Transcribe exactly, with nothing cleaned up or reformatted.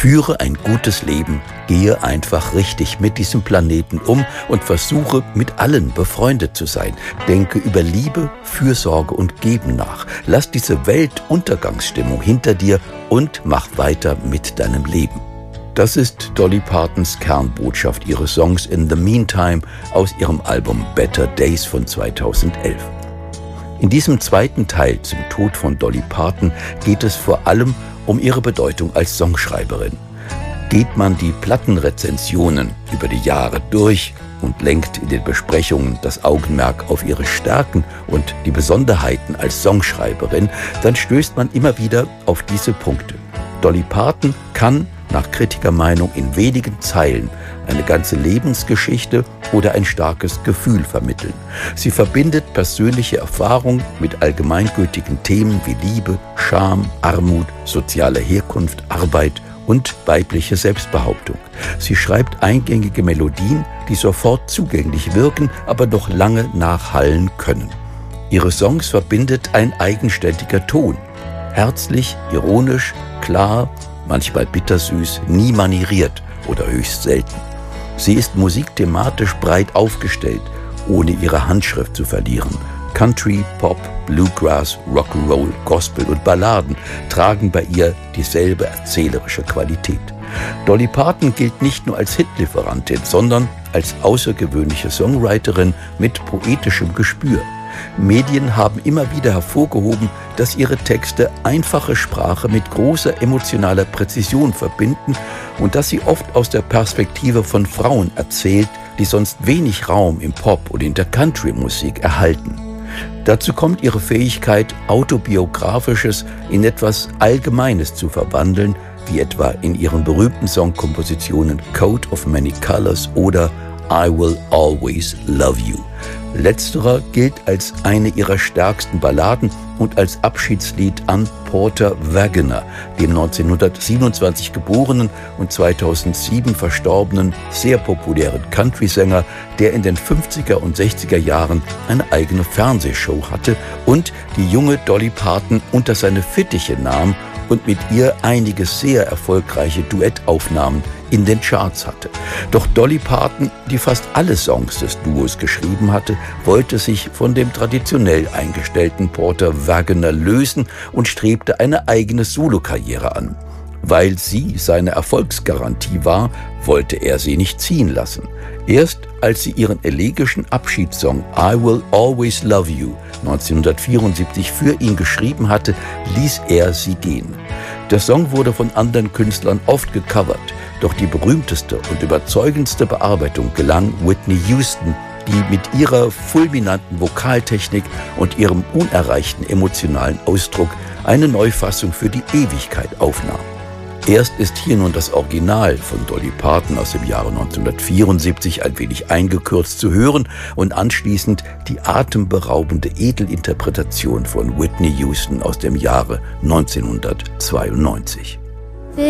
Führe ein gutes Leben, gehe einfach richtig mit diesem Planeten um und versuche, mit allen befreundet zu sein. Denke über Liebe, Fürsorge und Geben nach. Lass diese Weltuntergangsstimmung hinter dir und mach weiter mit deinem Leben. Das ist Dolly Partons Kernbotschaft ihres Songs In the Meantime aus ihrem Album Better Days von zweitausendelf. In diesem zweiten Teil zum Tod von Dolly Parton geht es vor allem um ihre Bedeutung als Songschreiberin. Geht man die Plattenrezensionen über die Jahre durch und lenkt in den Besprechungen das Augenmerk auf ihre Stärken und die Besonderheiten als Songschreiberin, dann stößt man immer wieder auf diese Punkte. Dolly Parton kann nach Kritikermeinung in wenigen Zeilen eine ganze Lebensgeschichte oder ein starkes Gefühl vermitteln. Sie verbindet persönliche Erfahrung mit allgemeingültigen Themen wie Liebe, Scham, Armut, soziale Herkunft, Arbeit und weibliche Selbstbehauptung. Sie schreibt eingängige Melodien, die sofort zugänglich wirken, aber noch lange nachhallen können. Ihre Songs verbindet ein eigenständiger Ton. Herzlich, ironisch, klar, manchmal bittersüß, nie manieriert oder höchst selten. Sie ist musikthematisch breit aufgestellt, ohne ihre Handschrift zu verlieren. Country, Pop, Bluegrass, Rock'n'Roll, Gospel und Balladen tragen bei ihr dieselbe erzählerische Qualität. Dolly Parton gilt nicht nur als Hitlieferantin, sondern als außergewöhnliche Songwriterin mit poetischem Gespür. Medien haben immer wieder hervorgehoben, dass ihre Texte einfache Sprache mit großer emotionaler Präzision verbinden und dass sie oft aus der Perspektive von Frauen erzählt, die sonst wenig Raum im Pop und in der Country-Musik erhalten. Dazu kommt ihre Fähigkeit, Autobiografisches in etwas Allgemeines zu verwandeln, wie etwa in ihren berühmten Songkompositionen Coat of Many Colors oder I Will Always Love You. Letzterer gilt als eine ihrer stärksten Balladen und als Abschiedslied an Porter Wagoner, dem neunzehnhundertsiebenundzwanzig geborenen und zweitausendsieben verstorbenen, sehr populären Country-Sänger, der in den fünfziger und sechziger Jahren eine eigene Fernsehshow hatte und die junge Dolly Parton unter seine Fittiche nahm und mit ihr einige sehr erfolgreiche Duettaufnahmen in den Charts hatte. Doch Dolly Parton, die fast alle Songs des Duos geschrieben hatte, wollte sich von dem traditionell eingestellten Porter Wagoner lösen und strebte eine eigene Solokarriere an. Weil sie seine Erfolgsgarantie war, wollte er sie nicht ziehen lassen. Erst als sie ihren elegischen Abschiedssong I Will Always Love You neunzehnhundertvierundsiebzig für ihn geschrieben hatte, ließ er sie gehen. Der Song wurde von anderen Künstlern oft gecovert, doch die berühmteste und überzeugendste Bearbeitung gelang Whitney Houston, die mit ihrer fulminanten Vokaltechnik und ihrem unerreichten emotionalen Ausdruck eine Neufassung für die Ewigkeit aufnahm. Erst ist hier nun das Original von Dolly Parton aus dem Jahre neunzehnhundertvierundsiebzig ein wenig eingekürzt zu hören und anschließend die atemberaubende Edelinterpretation von Whitney Houston aus dem Jahre neunzehnhundertzweiundneunzig.